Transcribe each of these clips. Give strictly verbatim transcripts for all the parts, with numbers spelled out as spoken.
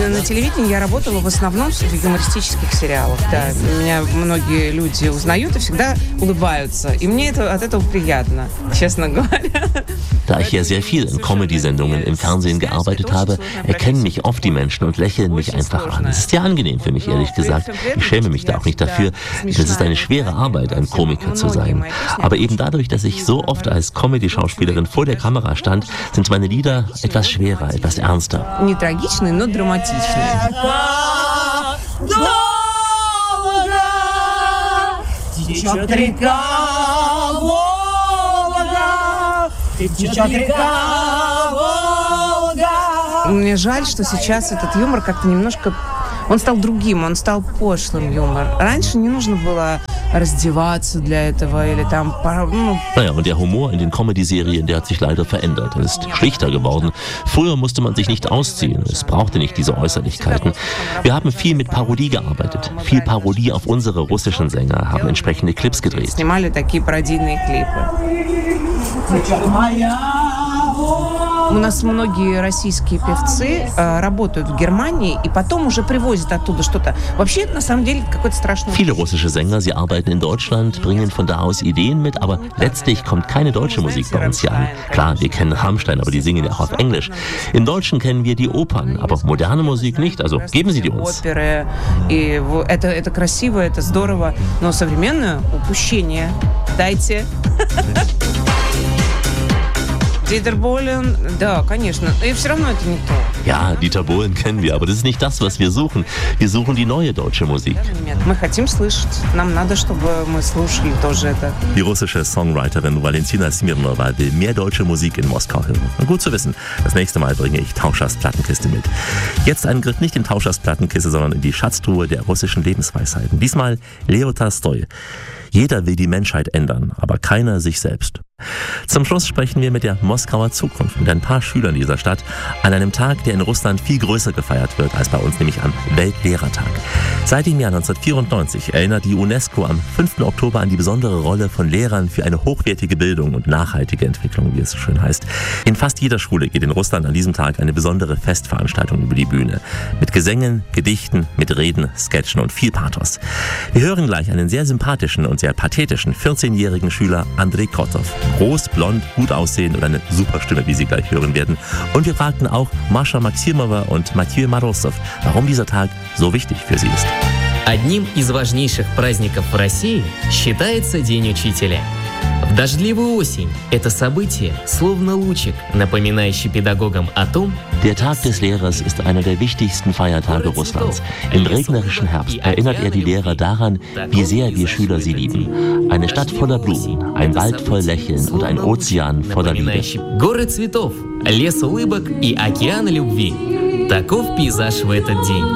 На телевидении я работала в основном в юмористических сериалах. Да, меня многие люди узнают и всегда улыбаются. И мне это, от этого приятно, честно говоря. Da ich ja sehr viel in Comedy-Sendungen im Fernsehen gearbeitet habe, erkennen mich oft die Menschen und lächeln mich einfach an. Es ist sehr angenehm für mich, ehrlich gesagt. Ich schäme mich da auch nicht dafür, denn es ist eine schwere Arbeit, ein Komiker zu sein. Aber eben dadurch, dass ich so oft als Comedy-Schauspielerin vor der Kamera stand, sind meine Lieder etwas schwerer, etwas ernster. Не трагичные, но драматичные. Течет река Волга, течет река Волга. Мне жаль, что сейчас этот юмор как-то немножко... Он стал другим, он стал пошлым юмор. Раньше не нужно было раздеваться для этого или там... Ну... Naja, und der Humor in den Comedy-Serien, der hat sich leider verändert. Er ist schlichter geworden. Früher musste man sich nicht ausziehen. Es brauchte nicht diese Äußerlichkeiten. Wir haben viel mit Parodie gearbeitet. Viel Parodie auf unsere russischen Sänger, haben entsprechende Clips gedreht. Снимали такие пародийные клипы. У нас многие российские певцы э, работают в Германии и потом уже привозят оттуда что-то. Вообще, это на самом деле какой-то страшный... Viele russische Sänger, sie arbeiten in Deutschland, bringen von da aus Ideen mit, aber letztlich kommt keine deutsche Musik bei uns hier an. Klar, wir kennen Rammstein, aber die singen ja auch auf Englisch. Im Deutschen kennen wir die Opern, aber moderne Musik nicht, also geben Sie die uns. Оперы, и это, это красиво, это здорово, но современное упущение. Дайте. Dieter Bohlen, да, конечно. И все равно это не то. Ja, Dieter Bohlen kennen wir, aber das ist nicht das, was wir suchen. Wir suchen die neue deutsche Musik. Мы хотим слышать. Нам надо, чтобы мы слушали тоже это. Die russische Songwriterin Valentina Smirnova will mehr deutsche Musik in Moskau hören. Und gut zu wissen, das nächste Mal bringe ich Tauschers Plattenkiste mit. Jetzt ein Griff nicht in Tauschers Plattenkiste, sondern in die Schatztruhe der russischen Lebensweisheiten. Diesmal Leo Tolstoi. Jeder will die Menschheit ändern, aber keiner sich selbst. Zum Schluss sprechen wir mit der Moskauer Zukunft, mit ein paar Schülern dieser Stadt, an einem Tag, der in Russland viel größer gefeiert wird als bei uns, nämlich am Weltlehrertag. Seit dem Jahr neunzehnhundertvierundneunzig erinnert die UNESCO am fünften Oktober an die besondere Rolle von Lehrern für eine hochwertige Bildung und nachhaltige Entwicklung, wie es so schön heißt. In fast jeder Schule geht in Russland an diesem Tag eine besondere Festveranstaltung über die Bühne. Mit Gesängen, Gedichten, mit Reden, Sketchen und viel Pathos. Wir hören gleich einen sehr sympathischen und sehr pathetischen vierzehnjährigen Schüler Andrei Kotov. Groß, blond, gut aussehen und eine super Stimme, wie Sie gleich hören werden. Und wir fragten auch Mascha Maximova und Mathieu Marosov, warum dieser Tag so wichtig für sie ist. Одним из важнейших праздников в России считается День учителя. В дождливую осень это событие словно лучик, напоминающий педагогам о том, Der Tag des Lehrers ist einer der wichtigsten Feiertage Russlands. Im regnerischen Herbst erinnert er die Lehrer daran, wie sehr wir Schüler sie lieben. Eine Stadt voller Blumen, ein Wald voll Lächeln und ein Ozean voller Liebe. Горы цветов, лес улыбок и океан любви. Таков пейзаж в этот день.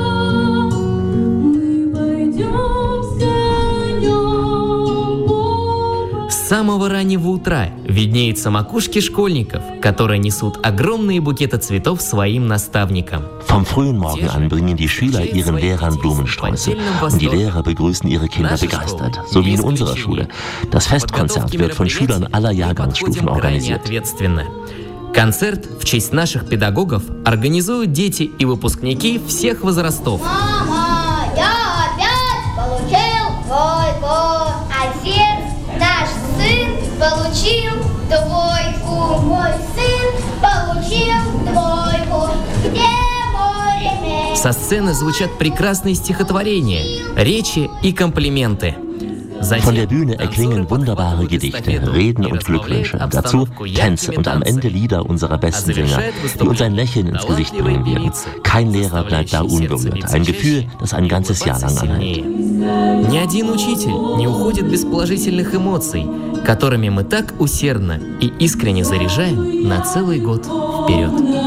С самого раннего утра виднеются макушки школьников, которые несут огромные букеты цветов своим наставникам. Vom frühen Morgen an bringen die Schüler ihren Lehrern Blumensträuße und die Lehrer begrüßen ihre Kinder begeistert, so wie in unserer Schule. Das Festkonzert wird von Schülern aller Jahrgangsstufen organisiert. Концерт в честь наших педагогов организуют дети и выпускники всех возрастов. Мама, я опять получил двойку. Отец, наш сын получил двойку. Мой сын получил двойку. Где мой ремень? Со сцены звучат прекрасные стихотворения, речи и комплименты. Von der Bühne erklingen wunderbare Gedichte, Reden und Glückwünsche. Dazu Tänze und am Ende Lieder unserer besten Sänger, die uns ein Lächeln ins Gesicht bringen werden. Kein Lehrer bleibt da unberührt. Ein Gefühl, das ein ganzes Jahr lang anhält. Ни один учитель не уходит без положительных эмоций, которыми мы так усердно и искренне заряжаем на целый год вперед.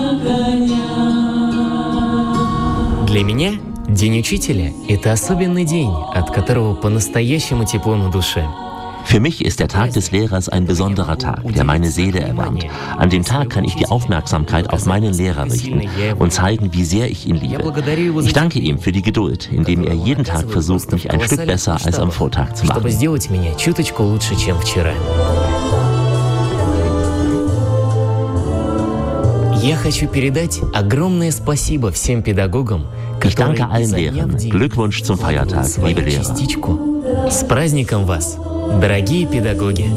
Для меня День учителя – это особенный день, от которого по-настоящему тепло на душе. Für mich ist der Tag des Lehrers ein besonderer Tag, der meine Seele erwärmt. An dem Tag kann ich die Aufmerksamkeit auf meinen Lehrer richten und zeigen, wie sehr ich ihn liebe. Ich danke ihm für die Geduld, indem er jeden Tag versucht, mich ein Stück besser als am Vortag zu machen. Я хочу передать огромное спасибо всем педагогам, Ich danke allen Lehrern. Glückwunsch zum Feiertag, liebe Lehrer. С праздником вас, дорогие педагоги!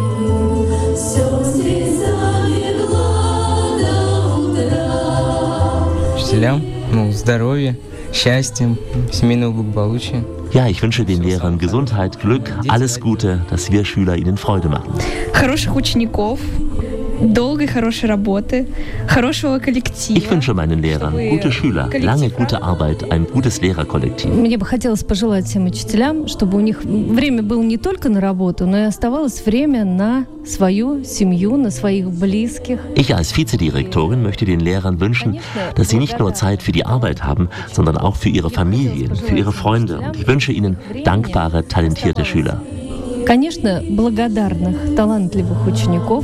Учителям, ну, здоровья, счастья, семейного благополучия. Ja, ich wünsche den Lehrern Gesundheit, Glück, alles Gute, dass wir Schüler ihnen Freude machen. Хороших учеников, долгой хорошей работы, хорошего коллектива. Ich wünsche meinen Lehrern gute Schüler, lange gute Arbeit, ein gutes Lehrerkollektiv. Мне бы хотелось пожелать всем учителям, чтобы у них время было не только на работу, но и оставалось время на свою семью, на своих близких. Ich als Vizedirektorin möchte den Lehrern wünschen, dass sie nicht nur Zeit für die Arbeit haben, sondern auch für ihre Familien, für ihre Freunde. Und ich wünsche ihnen dankbare, talentierte Schüler. Конечно, благодарных, талантливых учеников.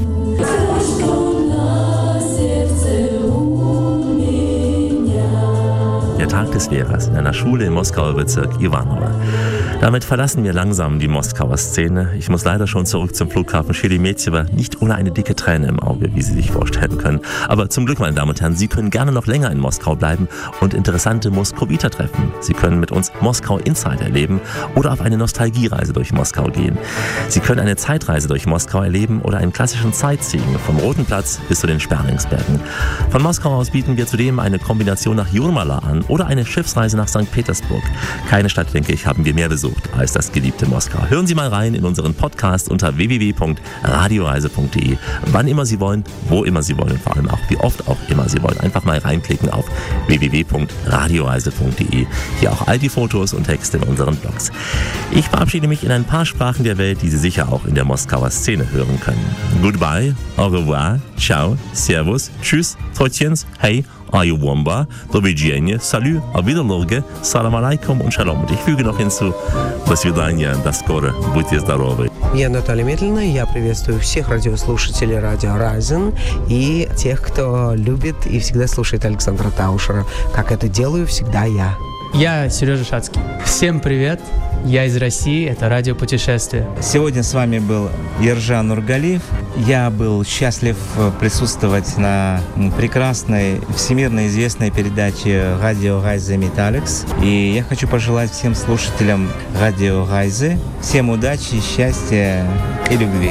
Der Tag des Lehrers in einer Schule im Moskauer Bezirk Ivanovo. Damit verlassen wir langsam die Moskauer Szene. Ich muss leider schon zurück zum Flughafen Sheremetyevo, nicht ohne eine dicke Träne im Auge, wie Sie sich vorstellen können. Aber zum Glück, meine Damen und Herren, Sie können gerne noch länger in Moskau bleiben und interessante Moskowiter treffen. Sie können mit uns Moskau Inside erleben oder auf eine Nostalgiereise durch Moskau gehen. Sie können eine Zeitreise durch Moskau erleben oder einen klassischen Sightseeing vom Roten Platz bis zu den Sperlingsbergen. Von Moskau aus bieten wir zudem eine Kombination nach Jurmala an oder eine Schiffsreise nach Sankt Petersburg. Keine Stadt, denke ich, haben wir mehr besucht als das geliebte Moskau. Hören Sie mal rein in unseren Podcast unter w w w punkt radioreise punkt d e. Wann immer Sie wollen, wo immer Sie wollen, vor allem auch wie oft auch immer Sie wollen. Einfach mal reinklicken auf w w w punkt radioreise punkt d e. Hier auch all die Fotos und Texte in unseren Blogs. Ich verabschiede mich in ein paar Sprachen der Welt, die Sie sicher auch in der Moskauer Szene hören können. Goodbye, au revoir, ciao, servus, tschüss, trotjens, hey, Ayuwomba, do widzenia, salut, auf Wiederlorge, salam alaikum und shalom. Und ich füge noch hinzu, до свидания, до скоро, будьте здоровы. Я Наталья Медлина, я приветствую всех радиослушателей Радио Райзен и тех, кто любит и всегда слушает Александра Таушера, как это делаю всегда я. Я Сережа Шацкий. Всем привет, я из России, это радио «Путешествие». Сегодня с вами был Ержан Нургалиев. Я был счастлив присутствовать на прекрасной, всемирно известной передаче «Радио Райзе Металликс». И я хочу пожелать всем слушателям «Радио Райзе» всем удачи, счастья и любви.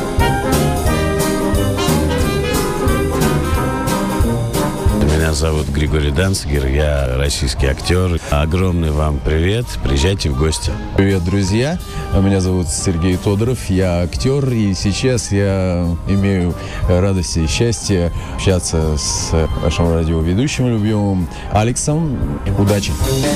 Меня зовут Григорий Данцигер, я российский актер. Огромный вам привет, приезжайте в гости. Привет, друзья, меня зовут Сергей Тодоров, я актер, и сейчас я имею радость и счастье общаться с вашим радиоведущим любимым Алексом. Удачи!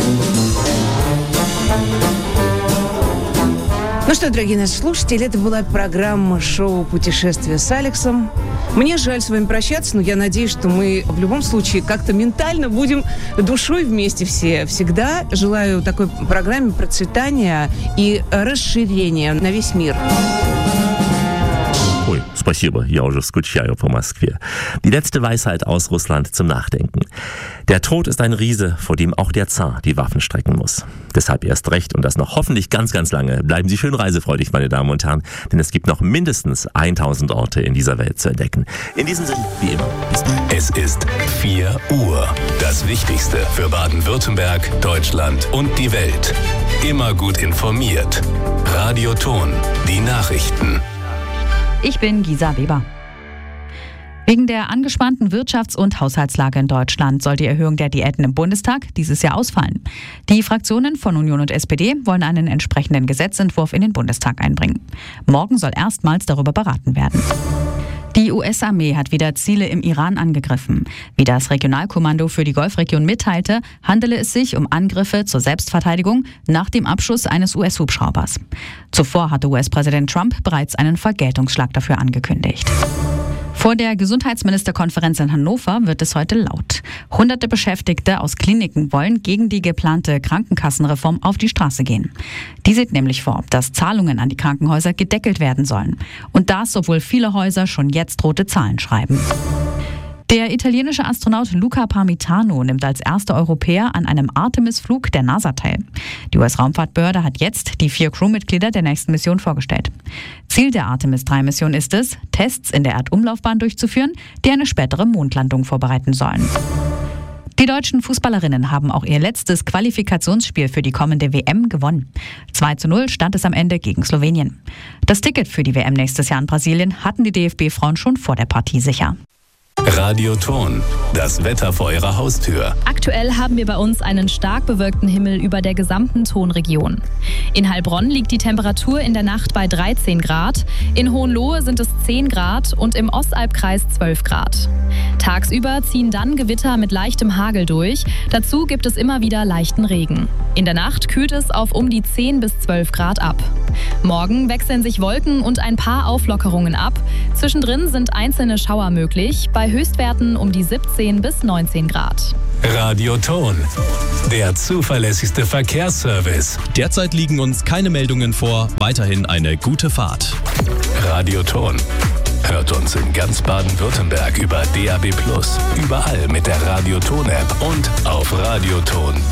Ну что, дорогие наши слушатели, это была программа шоу «Путешествие с Алексом». Мне жаль с вами прощаться, но я надеюсь, что мы в любом случае как-то ментально будем душой вместе все. Всегда желаю такой программе процветания и расширения на весь мир. Ui, спасибо, я уже скучаю по Moskwie. Die letzte Weisheit aus Russland zum Nachdenken. Der Tod ist ein Riese, vor dem auch der Zar die Waffen strecken muss. Deshalb erst recht und das noch hoffentlich ganz, ganz lange. Bleiben Sie schön reisefreudig, meine Damen und Herren, denn es gibt noch mindestens tausend Orte in dieser Welt zu entdecken. In diesem Sinne, wie immer, bis bald. Es ist vier Uhr. Das Wichtigste für Baden-Württemberg, Deutschland und die Welt. Immer gut informiert. Radio Ton, die Nachrichten. Ich bin Gisa Weber. Wegen der angespannten Wirtschafts- und Haushaltslage in Deutschland soll die Erhöhung der Diäten im Bundestag dieses Jahr ausfallen. Die Fraktionen von Union und S P D wollen einen entsprechenden Gesetzentwurf in den Bundestag einbringen. Morgen soll erstmals darüber beraten werden. Die U S-Armee hat wieder Ziele im Iran angegriffen. Wie das Regionalkommando für die Golfregion mitteilte, handele es sich um Angriffe zur Selbstverteidigung nach dem Abschuss eines U S-Hubschraubers. Zuvor hatte U S-Präsident Trump bereits einen Vergeltungsschlag dafür angekündigt. Vor der Gesundheitsministerkonferenz in Hannover wird es heute laut. Hunderte Beschäftigte aus Kliniken wollen gegen die geplante Krankenkassenreform auf die Straße gehen. Die sieht nämlich vor, dass Zahlungen an die Krankenhäuser gedeckelt werden sollen. Und das, obwohl viele Häuser schon jetzt rote Zahlen schreiben. Der italienische Astronaut Luca Parmitano nimmt als erster Europäer an einem Artemis-Flug der NASA teil. Die U S-Raumfahrtbehörde hat jetzt die vier Crewmitglieder der nächsten Mission vorgestellt. Ziel der Artemis drei Mission ist es, Tests in der Erdumlaufbahn durchzuführen, die eine spätere Mondlandung vorbereiten sollen. Die deutschen Fußballerinnen haben auch ihr letztes Qualifikationsspiel für die kommende W M gewonnen. zwei zu null stand es am Ende gegen Slowenien. Das Ticket für die W M nächstes Jahr in Brasilien hatten die D F B-Frauen schon vor der Partie sicher. Radio Ton, das Wetter vor Ihrer Haustür. Aktuell haben wir bei uns einen stark bewölkten Himmel über der gesamten Tonregion. In Heilbronn liegt die Temperatur in der Nacht bei dreizehn Grad, in Hohenlohe sind es zehn Grad und im Ostalbkreis zwölf Grad. Tagsüber ziehen dann Gewitter mit leichtem Hagel durch, dazu gibt es immer wieder leichten Regen. In der Nacht kühlt es auf um die zehn bis zwölf Grad ab. Morgen wechseln sich Wolken und ein paar Auflockerungen ab. Zwischendrin sind einzelne Schauer möglich, bei Höchstwerten um die siebzehn bis neunzehn Grad. Radio Ton, der zuverlässigste Verkehrsservice. Derzeit liegen uns keine Meldungen vor. Weiterhin eine gute Fahrt. Radio Ton. Hört uns in ganz Baden-Württemberg über D A B plus, überall mit der Radio Ton App und auf radioton.